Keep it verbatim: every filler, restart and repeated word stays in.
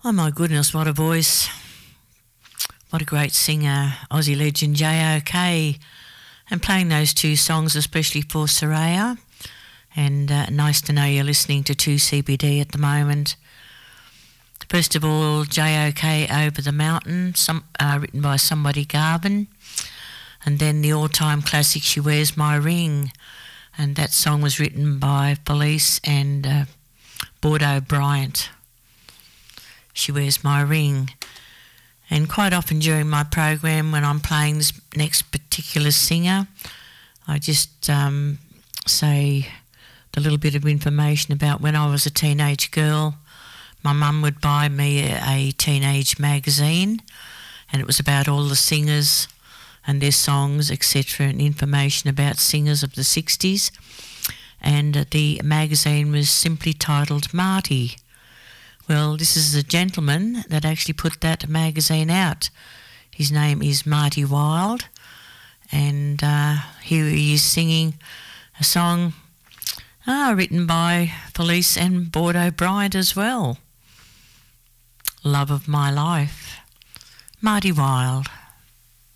Oh my goodness, what a voice. What a great singer, Aussie legend J O K. And playing those two songs especially for Soraya. And uh, nice to know you're listening to two C B D at the moment. First of all, J O K Over the Mountain, some, uh, written by Somebody Garvin. And then the all-time classic She Wears My Ring. And that song was written by Felice and uh, Bordeaux Bryant. She Wears My Ring. And quite often during my program when I'm playing this next particular singer, I just um, say a little bit of information about when I was a teenage girl. My mum would buy me a, a teenage magazine, and it was about all the singers and their songs, et cetera, and information about singers of the sixties. And uh, the magazine was simply titled Marty. Well, this is a gentleman that actually put that magazine out. His name is Marty Wilde, and uh, here he is singing a song ah, written by Felice and Bordeaux Bryant as well. Love of My Life, Marty Wilde.